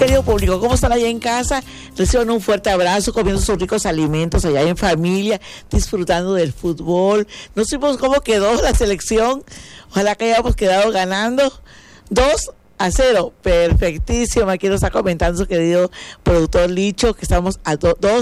Querido público, ¿cómo están allá en casa? Reciban un fuerte abrazo, comiendo sus ricos alimentos allá en familia, disfrutando del fútbol. No supimos cómo quedó la selección. Ojalá que hayamos quedado ganando 2-0. Perfectísimo. Aquí nos está comentando su querido productor Licho que estamos a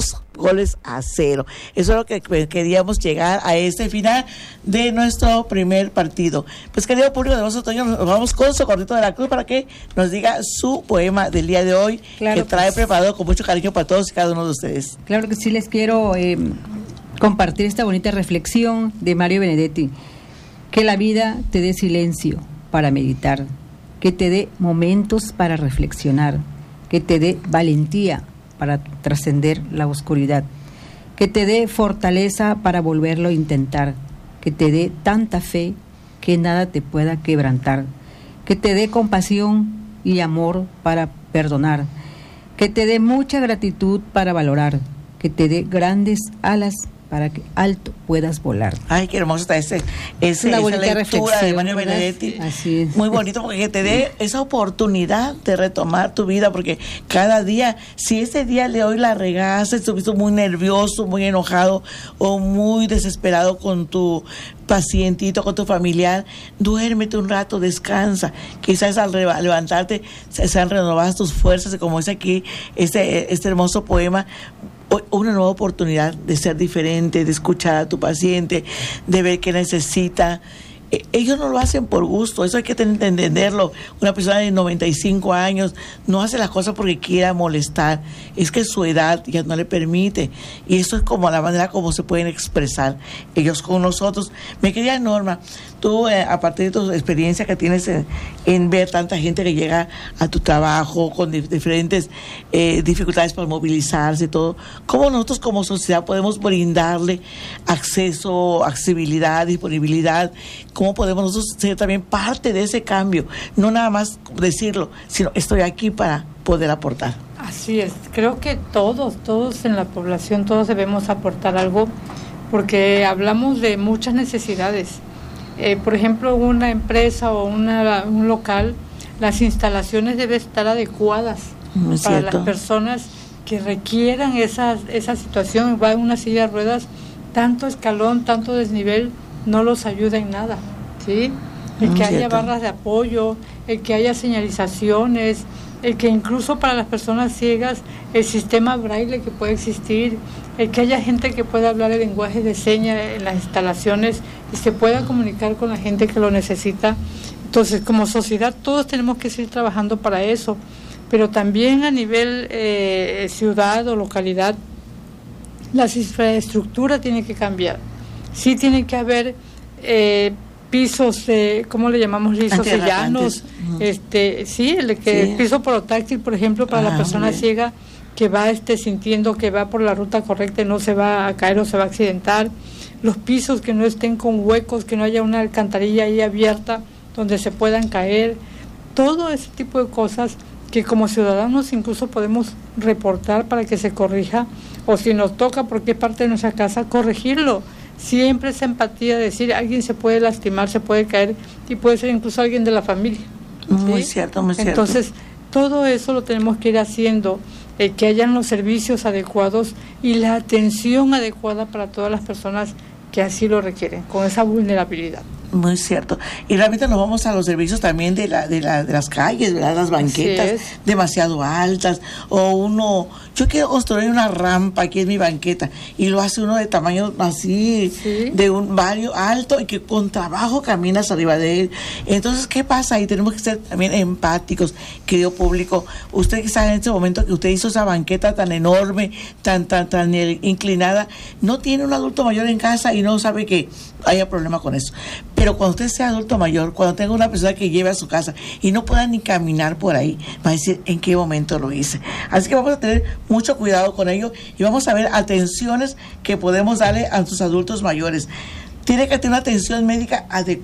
2-0. Eso es lo que queríamos llegar a este final de nuestro primer partido. Pues querido público de Voz Otoño, nos vamos con Socorrito de la Cruz para que nos diga su poema del día de hoy, claro, que trae preparado con mucho cariño para todos y cada uno de ustedes. Claro que sí, les quiero compartir esta bonita reflexión de Mario Benedetti. Que la vida te dé silencio para meditar, que te dé momentos para reflexionar, que te dé valentía para trascender la oscuridad, que te dé fortaleza para volverlo a intentar, que te dé tanta fe que nada te pueda quebrantar, que te dé compasión y amor para perdonar, que te dé mucha gratitud para valorar, que te dé grandes alas para que alto puedas volar. Ay, qué hermoso está esa lectura de Mario Benedetti. Así es. Muy bonito, porque te dé esa oportunidad de retomar tu vida, porque cada día, si ese día de hoy la regaste, estuviste muy nervioso, muy enojado o muy desesperado con tu pacientito, con tu familiar, duérmete un rato, descansa. Quizás al levantarte se han renovado tus fuerzas, y como dice aquí este hermoso poema, una nueva oportunidad de ser diferente, de escuchar a tu paciente, de ver qué necesita. Ellos no lo hacen por gusto, eso hay que entenderlo. Una persona de 95 años no hace las cosas porque quiera molestar, es que su edad ya no le permite, y eso es como la manera como se pueden expresar ellos con nosotros. Mi querida Norma, tú, a partir de tu experiencia que tienes en ver tanta gente que llega a tu trabajo con diferentes dificultades para movilizarse y todo, ¿cómo nosotros como sociedad podemos brindarle acceso, accesibilidad, disponibilidad? ¿Cómo podemos nosotros ser también parte de ese cambio? No nada más decirlo, sino estoy aquí para poder aportar. Así es, creo que todos en la población, todos debemos aportar algo, porque hablamos de muchas necesidades. Por ejemplo, una empresa o un local, las instalaciones deben estar adecuadas para las personas que requieran esa situación. Va en una silla de ruedas, tanto escalón, tanto desnivel, no los ayuda en nada, ¿sí? El que haya barras de apoyo, el que haya señalizaciones, el que incluso para las personas ciegas el sistema braille que puede existir, el que haya gente que pueda hablar el lenguaje de señas en las instalaciones y se pueda comunicar con la gente que lo necesita. Entonces, como sociedad todos tenemos que seguir trabajando para eso, pero también a nivel ciudad o localidad, las infraestructuras tienen que cambiar. Sí tiene que haber pisos, ¿cómo le llamamos? Lisos llanos, piso porotáctil, por ejemplo, para la persona ciega que va sintiendo que va por la ruta correcta y no se va a caer o se va a accidentar. Los pisos que no estén con huecos, que no haya una alcantarilla ahí abierta donde se puedan caer. Todo ese tipo de cosas que como ciudadanos incluso podemos reportar para que se corrija, o si nos toca, porque es parte de nuestra casa, corregirlo. Siempre esa empatía de decir, alguien se puede lastimar, se puede caer, y puede ser incluso alguien de la familia. Muy cierto, muy cierto. Entonces, todo eso lo tenemos que ir haciendo, que hayan los servicios adecuados y la atención adecuada para todas las personas que así lo requieren, con esa vulnerabilidad. Muy cierto. Y realmente nos vamos a los servicios también de las calles, ¿verdad? Las banquetas demasiado altas, o yo quiero construir una rampa aquí en mi banqueta, y lo hace uno de tamaño así, de un barrio alto, y que con trabajo caminas arriba de él. Entonces, ¿qué pasa ahí? Tenemos que ser también empáticos, querido público. Usted que está en este momento que usted hizo esa banqueta tan enorme, tan inclinada, no tiene un adulto mayor en casa y no sabe que haya problema con eso. Pero cuando usted sea adulto mayor, cuando tenga una persona que lleve a su casa y no pueda ni caminar por ahí, va a decir en qué momento lo hice. Así que vamos a tener mucho cuidado con ello y vamos a ver atenciones que podemos darle a sus adultos mayores. Tiene que tener una atención médica adecuada.